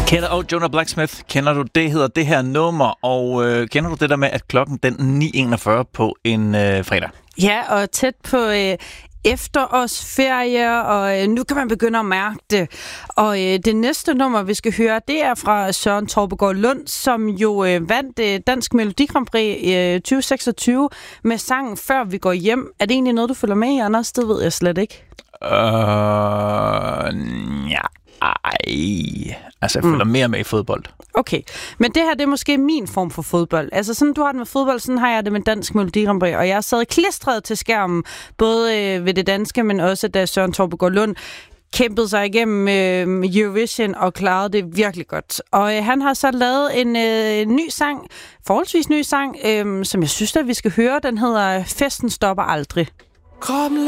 Kender Jonah Blacksmith, kender du det, hedder det her nummer, og kender du det der med, at klokken den 9.41 på en fredag? Ja, og tæt på efterårsferie, og nu kan man begynde at mærke det. Og det næste nummer, vi skal høre, det er fra Søren Torpegaard Lund, som jo vandt Dansk Melodi Grand Prix 2026 med sangen Før vi går hjem. Er det egentlig noget, du følger med i, Anders? Det ved jeg slet ikke. Ja. Altså, jeg følger mere med i fodbold. Okay, men det her, det er måske min form for fodbold. Altså, sådan du har det med fodbold, sådan har jeg det med Dansk Melodi Grand Prix. Og jeg sad klistret til skærmen, både ved det danske, men også da Søren Torpegaard Lund kæmpede sig igennem Eurovision og klarede det virkelig godt. Og han har så lavet en ny sang, forholdsvis ny sang, som jeg synes, at vi skal høre. Den hedder Festen stopper aldrig. Kom